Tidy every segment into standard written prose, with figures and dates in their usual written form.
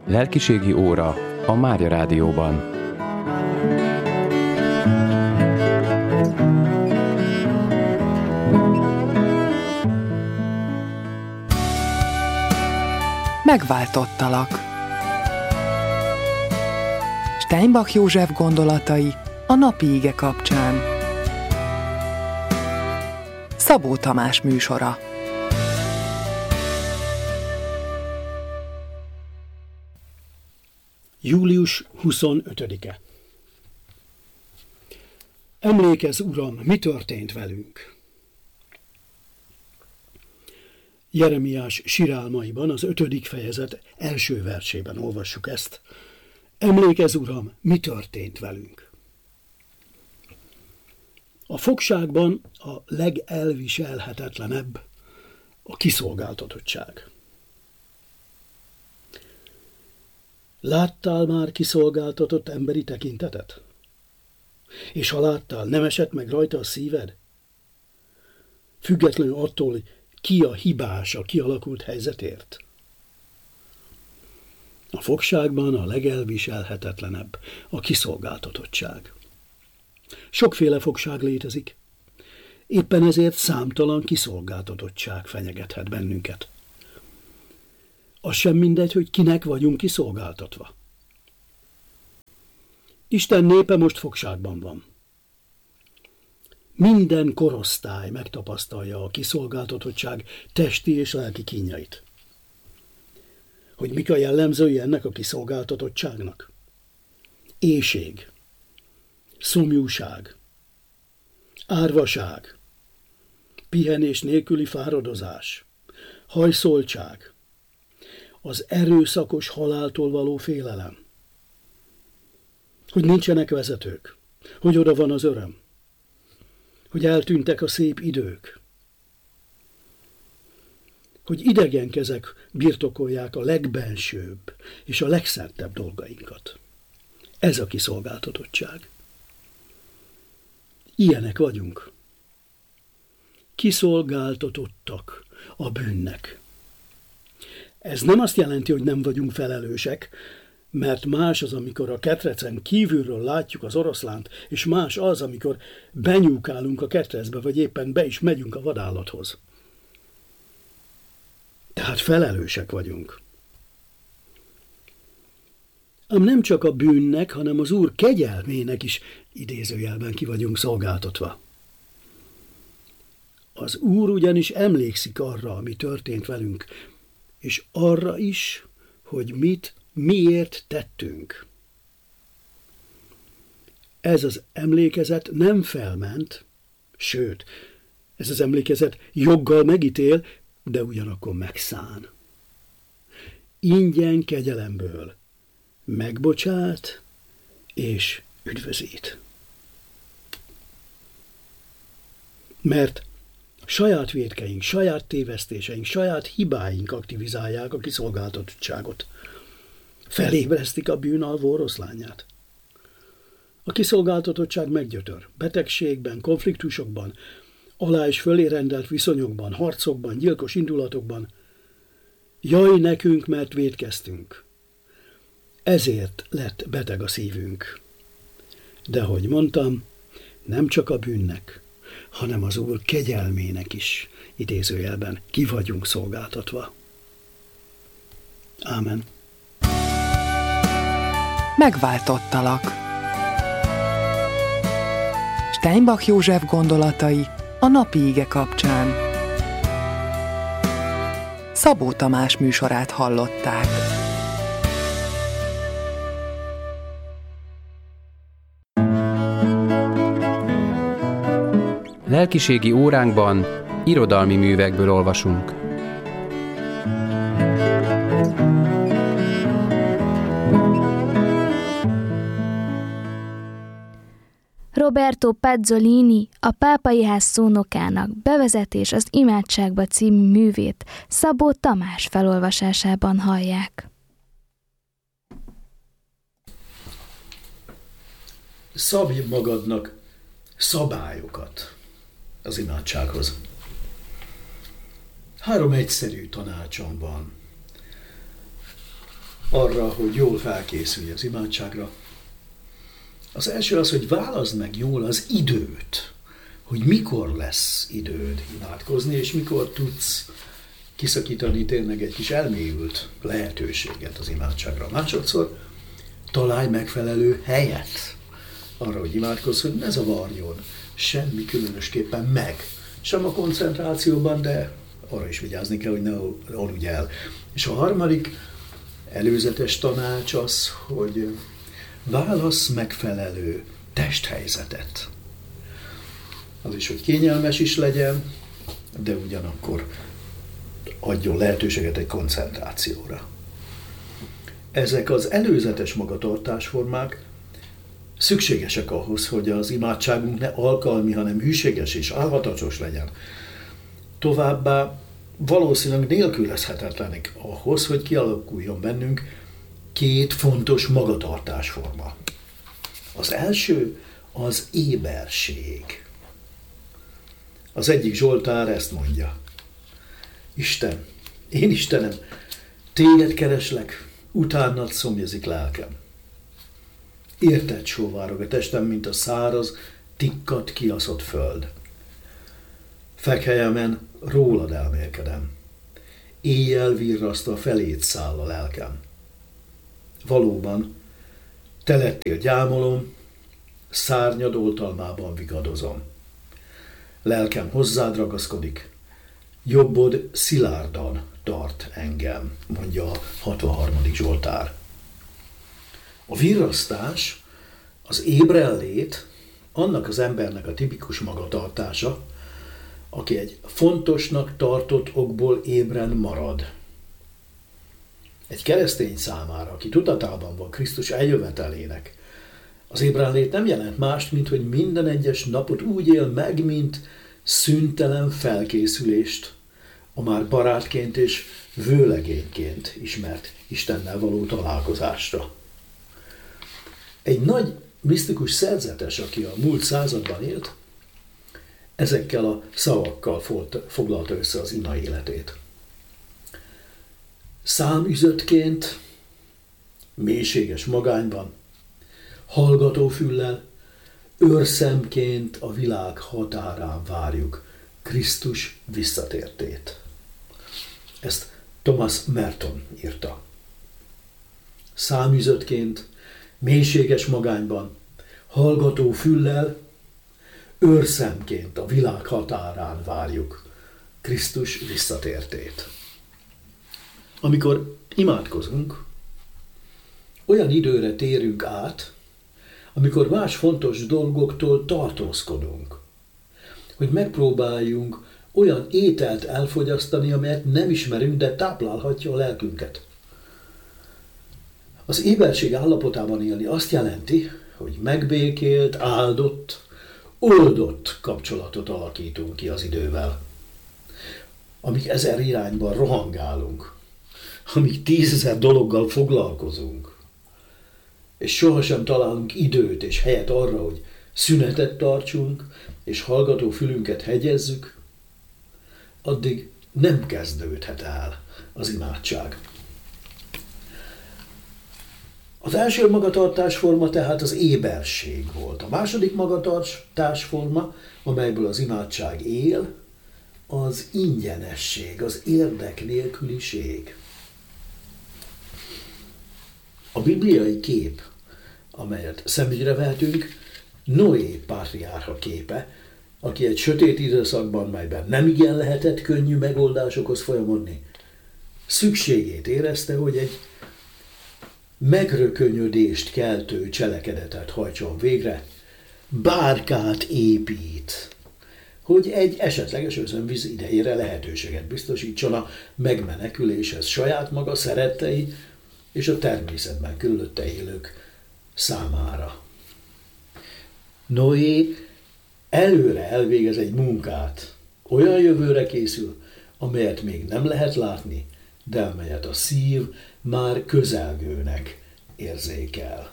Lelkiségi óra a Mária Rádióban. Megváltottalak. Steinbach József gondolatai a napi ige kapcsán. Szabó Tamás műsora. Július 25-e. Emlékezz, Uram, mi történt velünk? Jeremiás sirálmaiban, az 5. fejezet első versében olvassuk ezt. Emlékezz, Uram, mi történt velünk? A fogságban a legelviselhetetlenebb a kiszolgáltatottság. Láttál már kiszolgáltatott emberi tekintetet? És ha láttál, nem esett meg rajta a szíved? Függetlenül attól, hogy ki a hibás a kialakult helyzetért? A fogságban a legelviselhetetlenebb a kiszolgáltatottság. Sokféle fogság létezik, éppen ezért számtalan kiszolgáltatottság fenyegethet bennünket. Az sem mindegy, hogy kinek vagyunk kiszolgáltatva. Isten népe most fogságban van. Minden korosztály megtapasztalja a kiszolgáltatottság testi és lelki kínjait. Hogy mik a jellemzői ennek a kiszolgáltatottságnak? Éhség, szomjúság, árvaság, pihenés nélküli fáradozás, hajszoltság, az erőszakos haláltól való félelem, hogy nincsenek vezetők, hogy oda van az öröm, hogy eltűntek a szép idők, hogy idegen kezek birtokolják a legbensőbb és a legszentébb dolgainkat. Ez a kiszolgáltatottság. Ilyenek vagyunk. Kiszolgáltatottak a bűnnek. Ez nem azt jelenti, hogy nem vagyunk felelősek, mert más az, amikor a ketrecen kívülről látjuk az oroszlánt, és más az, amikor benyúkálunk a ketrecbe, vagy éppen be is megyünk a vadállathoz. Tehát felelősek vagyunk. Ám nem csak a bűnnek, hanem az Úr kegyelmének is idézőjelben ki vagyunk szolgáltatva. Az Úr ugyanis emlékszik arra, ami történt velünk, és arra is, hogy miért tettünk. Ez az emlékezet nem felment, sőt, ez az emlékezet joggal megítél, de ugyanakkor megszán. Ingyen kegyelemből megbocsát és üdvözít. Mert saját vétkeink, saját tévesztéseink, saját hibáink aktivizálják a kiszolgáltatottságot. Felébresztik a bűnalvó oroszlányát. A kiszolgáltatottság meggyötör. Betegségben, konfliktusokban, alá és fölé rendelt viszonyokban, harcokban, gyilkos indulatokban. Jaj nekünk, mert vétkeztünk. Ezért lett beteg a szívünk. De ahogy mondtam, nem csak a bűnnek, hanem az Úr kegyelmének is, idézőjelben, ki vagyunk szolgáltatva. Ámen. Megváltottalak. Steinbach József gondolatai a napi ige kapcsán. Szabó Tamás műsorát hallották. Lelkiségi óránkban irodalmi művekből olvasunk. Roberto Pazzolini, a Pápai Ház szónokának Bevezetés az imádságba című művét Szabó Tamás felolvasásában hallják. Szabj magadnak szabályokat az imádsághoz. 3 egyszerű tanácsom van. arra, hogy jól felkészülj az imádságra. Az első az, hogy válaszd meg jól az időt, hogy mikor lesz időd imádkozni, és mikor tudsz kiszakítani tényleg egy kis elmélyült lehetőséget az imádságra. Másodszor találj megfelelő helyet arra, hogy imádkozz, hogy ne zavarjon semmi különösképpen meg. Sem a koncentrációban, de arra is vigyázni kell, hogy ne aludj el. És a harmadik előzetes tanács az, hogy válasz megfelelő testhelyzetet. Az is, hogy kényelmes is legyen, de ugyanakkor adjon lehetőséget egy koncentrációra. Ezek az előzetes magatartásformák szükségesek ahhoz, hogy az imádságunk ne alkalmi, hanem hűséges és álhatacsos legyen. Továbbá valószínűleg nélkülözhetetlenek ahhoz, hogy kialakuljon bennünk két fontos magatartásforma. Az első az éberség. Az egyik zsoltár ezt mondja. Isten, én Istenem, téged kereslek, utánad szomjazik lelkem. Érted sóvárog a testem, mint a száraz, tikkat kiaszott föld. Fekhelyemen rólad elmélkedem. Éjjel virrasztva feléd száll a lelkem. Valóban, te lettél gyámolom, szárnyad oltalmában vigadozom. Lelkem hozzád ragaszkodik, jobbod szilárdan tart engem, mondja a 63. Zsoltár. A virrasztás, az ébrenlét annak az embernek a tipikus magatartása, aki egy fontosnak tartott okból ébren marad. Egy keresztény számára, aki tudatában van Krisztus eljövetelének, az ébrenlét nem jelent mást, mint hogy minden egyes napot úgy él meg, mint szüntelen felkészülést a már barátként és vőlegényként ismert Istennel való találkozásra. Egy nagy misztikus szerzetes, aki a múlt században élt, ezekkel a szavakkal foglalta össze az ima életét. Számüzöttként, mélységes magányban, hallgató füllel, őrszemként a világ határán várjuk Krisztus visszatértét. Ezt Thomas Merton írta. Számüzöttként, mélységes magányban, hallgató füllel, őrszemként a világ határán várjuk Krisztus visszatértét. Amikor imádkozunk, olyan időre térünk át, amikor más fontos dolgoktól tartózkodunk, hogy megpróbáljunk olyan ételt elfogyasztani, amelyet nem ismerünk, de táplálhatja a lelkünket. Az éberség állapotában élni azt jelenti, hogy megbékélt, áldott, oldott kapcsolatot alakítunk ki az idővel. Amíg 1000 irányban rohangálunk, amíg 10 000 dologgal foglalkozunk, és sohasem találunk időt és helyet arra, hogy szünetet tartsunk, és hallgató fülünket hegyezzük, addig nem kezdődhet el az imádság. Az első magatartásforma tehát az éberség volt. A második magatartásforma, amelyből az imádság él, az ingyenesség, az érdek nélküliség. A bibliai kép, amelyet szemügyre vehetünk, Noé pátriárha képe, aki egy sötét időszakban, melyben nem igen lehetett könnyű megoldásokhoz folyamodni, szükségét érezte, hogy egy megrökönyödést keltő cselekedetet hajtson végre, bárkát épít, hogy egy esetleges özönvíz idejére lehetőséget biztosítson a megmeneküléshez saját maga, szerettei és a természetben körülötte élők számára. Noé előre elvégez egy munkát, olyan jövőre készül, amelyet még nem lehet látni, de amelyet a szív már közelgőnek érzékel.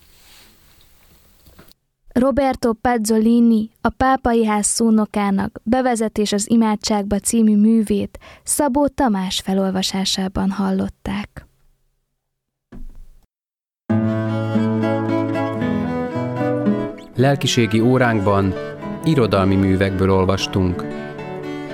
Roberto Pezzolini, a Pápai Ház szónokának Bevezetés az imádságba című művét Szabó Tamás felolvasásában hallották. Lelkiségi óránkban irodalmi művekből olvastunk.